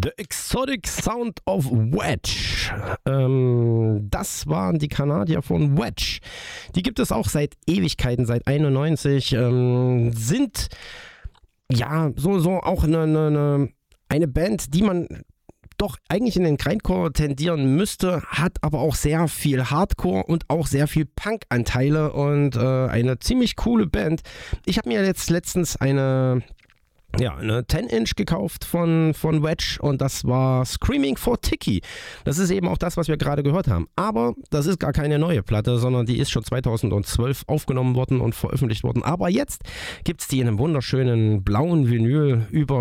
The Exotic Sound of Wedge. Das waren die Kanadier von Wedge. Die gibt es auch seit Ewigkeiten, seit 91. Sind ja so auch eine Band, die man doch eigentlich in den Grindcore tendieren müsste, hat aber auch sehr viel Hardcore und auch sehr viel Punk-Anteile und eine ziemlich coole Band. Ich habe mir jetzt letztens eine 10-Inch gekauft von Wedge und das war Screaming for Tiki. Das ist eben auch das, was wir gerade gehört haben. Aber das ist gar keine neue Platte, sondern die ist schon 2012 aufgenommen worden und veröffentlicht worden. Aber jetzt gibt es die in einem wunderschönen blauen Vinyl über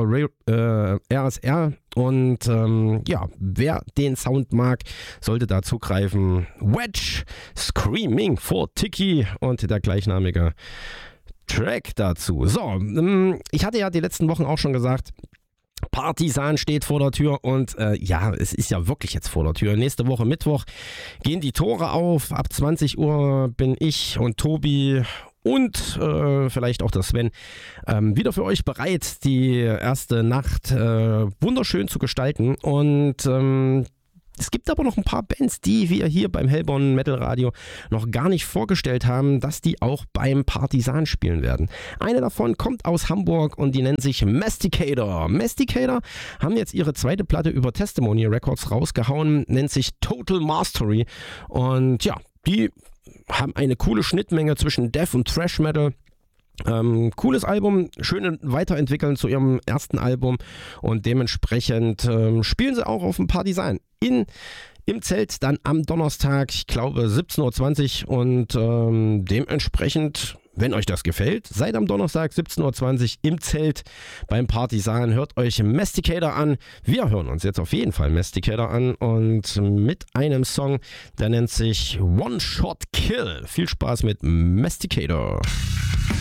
RSR. Und wer den Sound mag, sollte da zugreifen. Wedge, Screaming for Tiki und der gleichnamige Track dazu. So, ich hatte ja die letzten Wochen auch schon gesagt, Partisan steht vor der Tür und es ist ja wirklich jetzt vor der Tür. Nächste Woche Mittwoch gehen die Tore auf. Ab 20 Uhr bin ich und Tobi und vielleicht auch der Sven wieder für euch bereit, die erste Nacht wunderschön zu gestalten. Und es gibt aber noch ein paar Bands, die wir hier beim Hellborn Metal Radio noch gar nicht vorgestellt haben, dass die auch beim Partisan spielen werden. Eine davon kommt aus Hamburg und die nennt sich Masticator. Masticator haben jetzt ihre zweite Platte über Testimony Records rausgehauen, nennt sich Total Mastery. Und ja, die haben eine coole Schnittmenge zwischen Death und Thrash Metal. Cooles Album, schön weiterentwickeln zu ihrem ersten Album und dementsprechend spielen sie auch auf dem Partisan im Zelt dann am Donnerstag, ich glaube 17.20 Uhr und dementsprechend, wenn euch das gefällt, seid am Donnerstag 17.20 Uhr im Zelt beim Partisan, hört euch Masticator an. Wir hören uns jetzt auf jeden Fall Masticator an und mit einem Song, der nennt sich One Shot Kill. Viel Spaß mit Masticator.